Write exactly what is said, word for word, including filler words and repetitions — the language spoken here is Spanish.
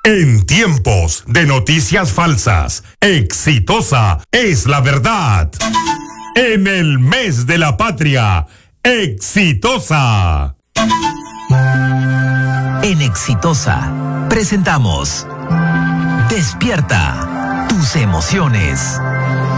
En tiempos de noticias falsas, exitosa es la verdad. En el mes de la patria, exitosa. En Exitosa presentamos Despierta tus emociones.